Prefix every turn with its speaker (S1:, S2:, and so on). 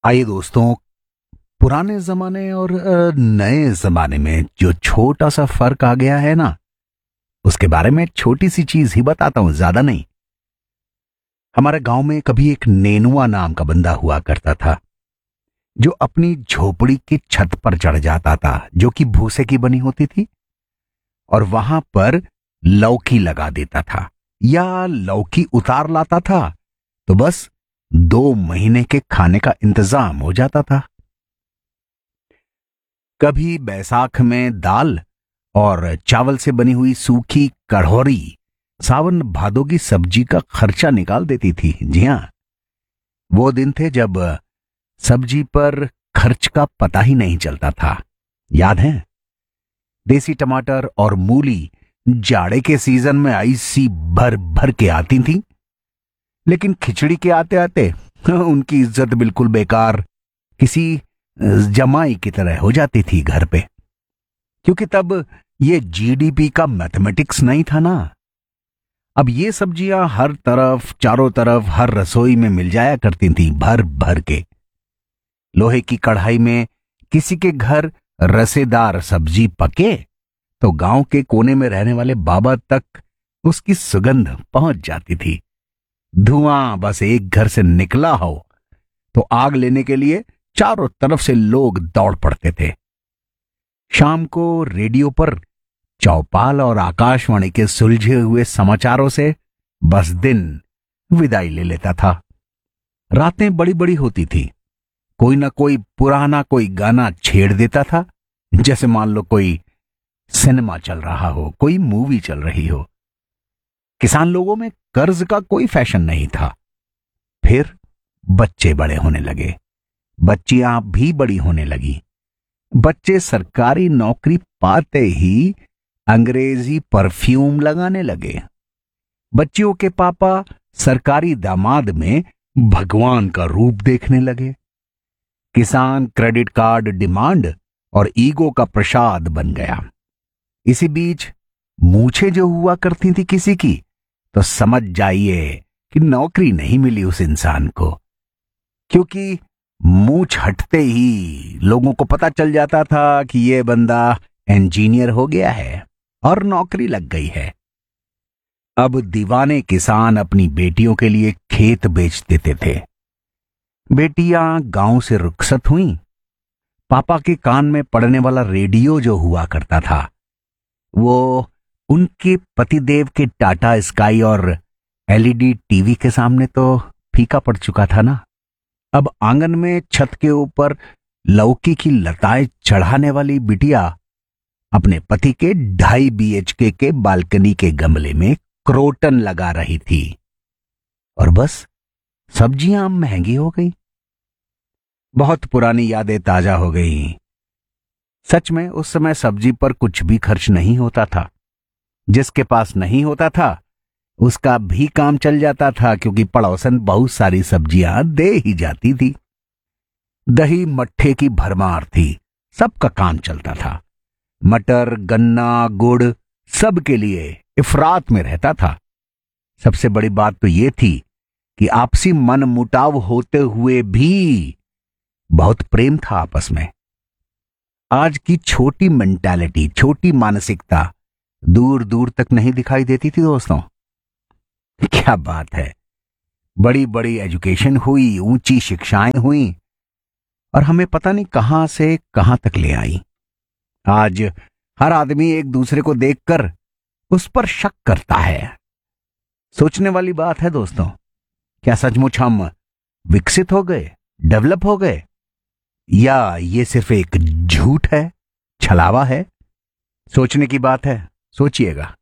S1: आइए दोस्तों, पुराने जमाने और नए जमाने में जो छोटा सा फर्क आ गया है ना, उसके बारे में छोटी सी चीज ही बताता हूं, ज्यादा नहीं। हमारे गांव में कभी एक नेनुआ नाम का बंदा हुआ करता था, जो अपनी झोपड़ी की छत पर चढ़ जाता था, जो कि भूसे की बनी होती थी, और वहां पर लौकी लगा देता था या लौकी उतार लाता था। तो बस 2 महीने के खाने का इंतजाम हो जाता था। कभी बैसाख में दाल और चावल से बनी हुई सूखी कढ़ौरी सावन भादों की सब्जी का खर्चा निकाल देती थी। जी हां, वो दिन थे जब सब्जी पर खर्च का पता ही नहीं चलता था। याद है, देसी टमाटर और मूली जाड़े के सीजन में ऐसी भर भर के आती थी, लेकिन खिचड़ी के आते आते उनकी इज्जत बिल्कुल बेकार, किसी जमाई की तरह हो जाती थी घर पे। क्योंकि तब ये जीडीपी का मैथमेटिक्स नहीं था ना। अब ये सब्जियां हर तरफ, चारों तरफ, हर रसोई में मिल जाया करती थी, भर भर के। लोहे की कढ़ाई में किसी के घर रसेदार सब्जी पके तो गांव के कोने में रहने वाले बाबा तक उसकी सुगंध पहुंच जाती थी। धुआं बस एक घर से निकला हो तो आग लेने के लिए चारों तरफ से लोग दौड़ पड़ते थे। शाम को रेडियो पर चौपाल और आकाशवाणी के सुलझे हुए समाचारों से बस दिन विदाई ले लेता था। रातें बड़ी बड़ी होती थी। कोई ना कोई पुराना कोई गाना छेड़ देता था, जैसे मान लो कोई सिनेमा चल रहा हो, कोई मूवी चल रही हो। किसान लोगों में कर्ज का कोई फैशन नहीं था। फिर बच्चे बड़े होने लगे, बच्चियां भी बड़ी होने लगी। बच्चे सरकारी नौकरी पाते ही अंग्रेजी परफ्यूम लगाने लगे। बच्चियों के पापा सरकारी दामाद में भगवान का रूप देखने लगे। किसान क्रेडिट कार्ड डिमांड और ईगो का प्रसाद बन गया। इसी बीच मूछें जो हुआ करती थी किसी की, तो समझ जाइए कि नौकरी नहीं मिली उस इंसान को। क्योंकि मूछ हटते ही लोगों को पता चल जाता था कि ये बंदा इंजीनियर हो गया है और नौकरी लग गई है। अब दीवाने किसान अपनी बेटियों के लिए खेत बेच देते थे। बेटियां गांव से रुखसत हुईं। पापा के कान में पड़ने वाला रेडियो जो हुआ करता था, वो उनके पतिदेव के टाटा स्काई और एलईडी टीवी के सामने तो फीका पड़ चुका था ना। अब आंगन में छत के ऊपर लौकी की लताएं चढ़ाने वाली बिटिया अपने पति के 2.5 BHK के बालकनी के गमले में क्रोटन लगा रही थी। और बस सब्जियां महंगी हो गई। बहुत पुरानी यादें ताजा हो गई। सच में उस समय सब्जी पर कुछ भी खर्च नहीं होता था। जिसके पास नहीं होता था उसका भी काम चल जाता था, क्योंकि पड़ोसन बहुत सारी सब्जियां दे ही जाती थी। दही मट्ठे की भरमार थी, सबका काम चलता था। मटर, गन्ना, गुड़ सब के लिए इफरात में रहता था। सबसे बड़ी बात तो यह थी कि आपसी मन मुटाव होते हुए भी बहुत प्रेम था आपस में। आज की छोटी मेंटालिटी, छोटी मानसिकता दूर दूर तक नहीं दिखाई देती थी दोस्तों। क्या बात है, बड़ी बड़ी एजुकेशन हुई, ऊंची शिक्षाएं हुई, और हमें पता नहीं कहां से कहां तक ले आई। आज हर आदमी एक दूसरे को देखकर उस पर शक करता है। सोचने वाली बात है दोस्तों, क्या सचमुच हम विकसित हो गए, डेवलप हो गए, या ये सिर्फ एक झूठ है, छलावा है? सोचने की बात है, सोचिएगा।